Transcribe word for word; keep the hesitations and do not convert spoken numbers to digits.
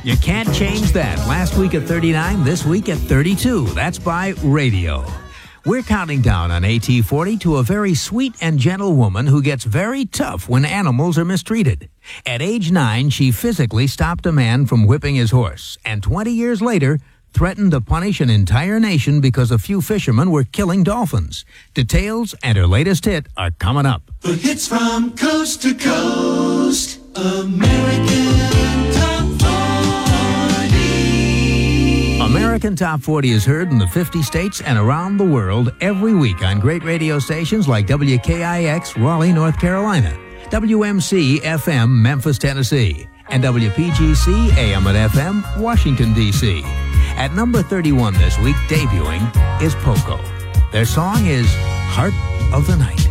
You can't change that. Last week at thirty-nine, this week at thirty-two. That's by radio. We're counting down on A T forty to a very sweet and gentle woman who gets very tough when animals are mistreated. At age nine, she physically stopped a man from whipping his horse, and twenty years later, threatened to punish an entire nation because a few fishermen were killing dolphins. Details and her latest hit are coming up. The hits from coast to coast, American Top forty. American Top forty is heard in the fifty states and around the world every week on great radio stations like W K I X, Raleigh, North Carolina, W M C F M, Memphis, Tennessee, and W P G C A M and F M, Washington, D C At number thirty-one this week, debuting, is Poco. Their song is Heart of the Night.